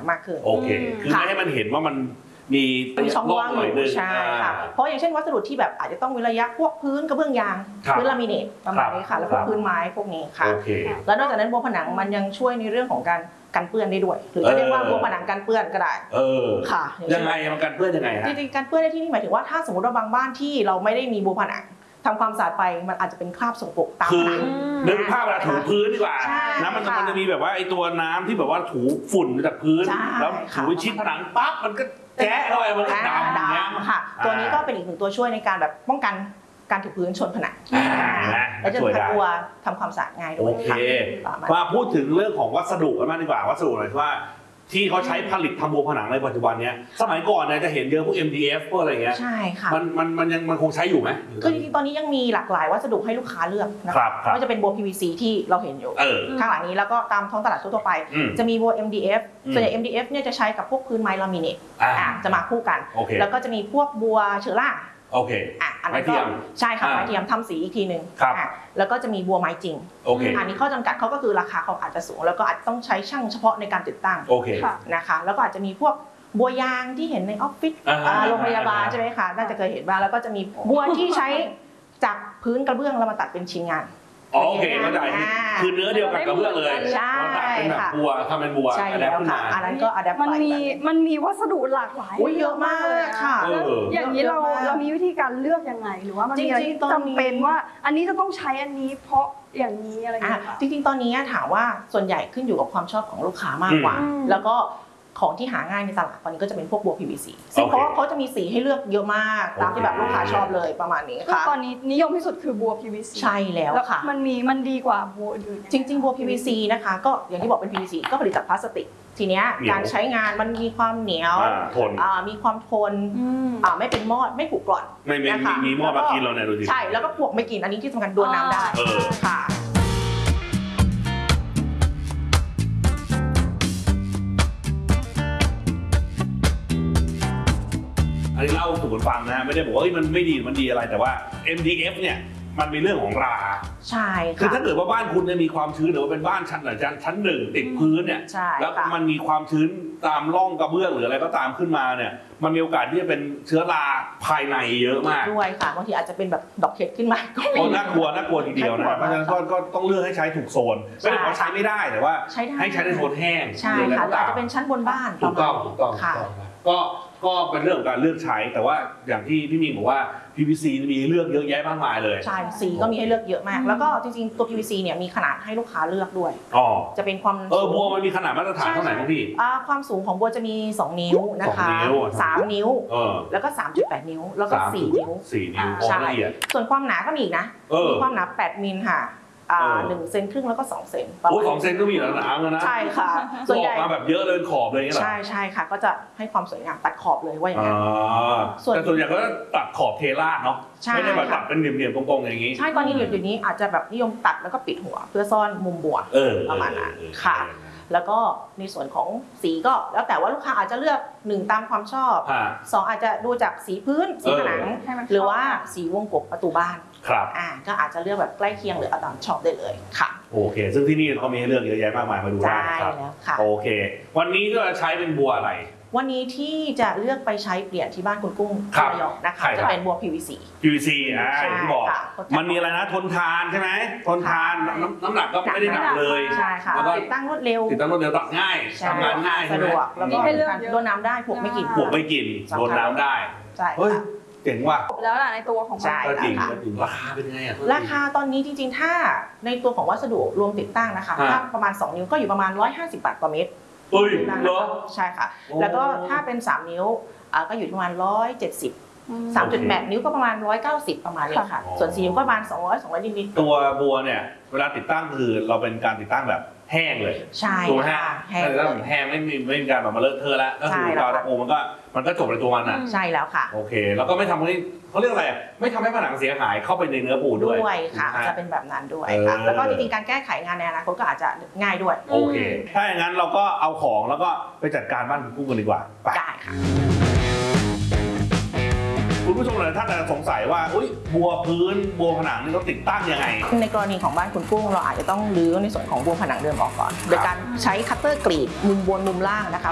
มากขึ้นโอเคคือไม่ให้มันเห็นว่ามันมีช่องว่างอยู่ใช่ค่ะเพราะอย่างเช่นวัสดุที่แบบอาจจะต้องเว้นระยะพวกพื้นกระเบื้องยางพื้นลามิเนตประมาณนี้ค่ะแล้วก็พื้นไม้พวกนี้ค่ะแล้วนอกจากนั้นบัวผนังมันยังช่วยในเรื่องของการกันเปื้อนได้ด้วยหรือจะเรียกว่าบัวผนังกันเปื้อนก็ได้ค่ะยังไงมันกันเปื้อนยังไงฮะจริงๆกันเปื้อนในที่นี้หมายถึงว่าถ้าสมมติว่าบางบ้านที่เราไม่ได้มีบัวผนังทำความสะอาดไปมันอาจจะเป็นคราบสกปรกตามผนังนึกภาพเวลาถูพื้นดีกว่านะมันจะมีแบบว่าไอ้ตัวน้ำที่แบบว่าถูฝุ่นจากพื้นแล้วถูชิดผนังปั๊บมันก็แจ๊ะเข้าไปมันก็ดำค่ะตัวนี้ก็เป็นอีกหนึ่งตัวช่วยในการแบบป้องกันการถูพื้นชนผนังและจะทำตัวทำความสะอาดง่ายด้วยโอเคมาพูดถึงเรื่องของวัสดุกันบ้างดีกว่าวัสดุหน่อยว่าที่เขาใช้ผลิตทำบัวผนังในปัจจุบันนี้สมัยก่อนเนี่ยจะเห็นเยอะพวก MDF พวกอะไรเงี้ยใช่ค่ะมันคงใช้อยู่ไหมคือจริงๆตอนนี้ยังมีหลากหลายวัสดุให้ลูกค้าเลือกนะครับไม่ว่าจะเป็นบัว PVC ที่เราเห็นอยู่ข้างหลังนี้แล้วก็ตามท้องตลาดทั่วไปจะมีบัว MDF ส่วนใหญ่ MDF เนี่ยจะใช้กับพวกพื้นไม้ลามิเนตจะมาคู่กันแล้วก็จะมีพวกบัวเชอร่าโอเคอันนั้นก็ใช่ค่ะไม้เทียมทำสีอีกทีหนึ่งแล้วก็จะมีบัวไม้จริงอันนี้ข้อจำกัดเขาก็คือราคาเขาอาจจะสูงแล้วก็อาจต้องใช้ช่างเฉพาะในการติดตั้งนะคะแล้วก็อาจจะมีพวกบัวยางที่เห็นในออฟฟิศโรงพยาบาลใช่ไหมคะน่าจะเคยเห็นบ้างแล้วก็จะมีบัวที่ใช้จากพื้นกระเบื้องแล้วมาตัดเป็นชิ้นงานโอเคเข้าใจคือเนื้อเดียวกันกับเบื้องเลยใช่ค่ะบัวทำเป็นบัวใช่แล้วค่ะอันนั้นก็อะแดปมันมีวัสดุหลากหลายเยอะมากค่ะอย่างนี้เรามีวิธีการเลือกยังไงหรือว่ามันมีอะไรจำเป็นว่าอันนี้จะต้องใช้อันนี้เพราะอย่างนี้อะไรอย่างเงี้ยจริงๆตอนนี้ถามว่าส่วนใหญ่ขึ้นอยู่กับความชอบของลูกค้ามากกว่าแล้วก็ของที่หาง่ายในตลาดตอนนี้ก็จะเป็นพวกบัว PVC ซึ่งเพราะว่าเขาจะมีสีให้เลือกเยอะมากตามที่แบบลูกค้าชอบเลยประมาณนี้ค่ะตอนนี้นิยมที่สุดคือบัว PVC ใช่แล้วค่ะมันดีกว่าบัวอื่นจริงๆบัว PVC นะคะก็อย่างที่บอกเป็น PVC ก็ผลิตจากพลาสติกทีเนี้ยการใช้งานมันมีความเหนียวมีความทนไม่เป็นมอดไม่ผุกร่อนมีมอดมากินเราเนี่ยดูดิใช่แล้วก็พวกไม่กินอันนี้ที่สำคัญโดนน้ำได้ค่ะอันนี้เล่าสู่กันฟังนะไม่ได้บอกว่ามันไม่ดีมันดีอะไรแต่ว่า MDF เนี่ยมันมีเรื่องของราใช่ค่ะคือถ้าเกิดว่าบ้านคุณมีความชื้นหรือว่าเป็นบ้านชั้นหนึ่งติดพื้นเนี่ยแล้วมันมีความชื้นตามร่องกระเบื้องหรืออะไรก็ตามขึ้นมาเนี่ยมันมีโอกาสที่จะเป็นเชื้อราภายในเยอะมากด้วยค่ะบางทีอาจจะเป็นแบบดอกเห็ดขึ้นมาก็น่ากลัวทีเดียวนะเพราะฉะนั้นก็ต้องเลือกให้ใช้ถูกโซนไม่ได้ว่าใช้ไม่ได้แต่ว่าให้ใช้ในโซนแห้งใช่ค่ะอาจจะเป็นชั้นบนบ้านถูกต้องค่ะก็เป็นเรื่องของการเลือกใช้แต่ว่าอย่างที่พี่มีบอกว่า PVC มีเลือกเยอะแยะมากมายเลยใช่สีก็มีให้เลือกเยอะมากแล้วก็จริงๆตัว PVC เนี่ยมีขนาดให้ลูกค้าเลือกด้วยจะเป็นความบัวมันมีขนาดมาตรฐานเท่าไหร่ครับพี่ความสูงของบัวจะมี2นิ้วนะคะ3นิ้วแล้วก็ 3.8 นิ้วแล้วก็4 นิ้วใช่ส่วนความหนาก็มีอีกนะมีความหนา8 มิลค่ะ1 เซนครึ่งแล้วก็2 เซน 2 เซนก็มีหนาๆแล้วนะใช่ค่ะส่วนใหญ่มาแบบเยอะเลยขอบเลยใช่ค่ะก็จะให้ความสวยงามตัดขอบเลยว่าอย่างนั้นแต่ส่วนใหญ่ก็ตัดขอบเทราดเนาะไม่ได้แบบตัดเป็นเหลี่ยมๆตรงๆอย่างนี้ใช่ตอนนี้เดี๋ยวนี้อาจจะแบบนิยมตัดแล้วก็ปิดหัวเพื่อซ่อนมุมบัวประมาณนั้นค่ะแล้วก็ในส่วนของสีก็แล้วแต่ว่าลูกค้าอาจจะเลือก1ตามความชอบ2อาจจะดูจากสีพื้นสีผนังหรือว่าสีวงกบประตูบ้านครับก็อาจจะเลือกแบบใกล้เคียงหรือเอาตามชอบได้เลยค่ะโอเคซึ่งที่นี่เขามีให้เลือกเยอะแยะมากมายมาดูได้ครับโอเควันนี้ก็ใช้เป็นบัวอะไรวันนี้ที่จะเลือกไปใช้เปลี่ยนที่บ้านคุณกุ้งระยองนะคะจะเป็นบัว PVC อย่างที่บอกมันมีอะไรนะทนทานใช่ไหมทนทานน้ำหนักก็ไม่ได้หนักเลยใช่ค่ะติดตั้งรวดเร็วตัดง่ายทำงานง่ายสะดวกแล้วก็โดนน้ำได้พวกไม่กินโดนน้ำได้ใช่เจ๋งว่ะแล้วล่ะในตัวของใช่จริงราคาเป็นไงราคาตอนนี้จริงๆถ้าในตัวของวัสดุรวมติดตั้งนะคะถ้าประมาณ2 นิ้วก็อยู่ประมาณ150 บาทต่อเมตรใช่ค่ะแล้วก็ถ้าเป็น3 นิ้วก็อยู่ประมาณ170 3.8 นิ้วก็ประมาณ190ประมาณนี้ค่ะส่วน4 นิ้วก็ประมาณ200นิดๆตัวบัวเนี่ยเวลาติดตั้งคือเราเป็นการติดตั้งแบบแห้งเลยใช่ค่ะแห้งไม่มีการแบบมาเลอะเทอะแล้วก็คือเราตะโกมันก็จบในตัวมันอ่ะใช่แล้วค่ะโอเคแล้วก็ไม่ทำให้เขาเรียกอะไรไม่ทำให้ผนังเสียหายเข้าไปในเนื้อปูนด้วยค่ะจะเป็นแบบนั้นด้วยค่ะแล้วก็จริงๆการแก้ไขงานในอนาคตก็อาจจะง่ายด้วยโอเคถ้าอย่างนั้นเราก็เอาของแล้วก็ไปจัดการบ้านคุณกุ้งกันดีกว่าได้ค่ะคุณผู้ชมหลายท่านอาจจะสงสัยว่าบัวพื้นบัวผนังนี่เขาติดตั้งยังไงในกรณีของบ้านคุณกุ้งเราอาจจะต้องรื้อในส่วนของบัวผนังเดิมออกก่อนโดยการใช้คัตเตอร์กรีดมุมบนมุมล่างนะคะ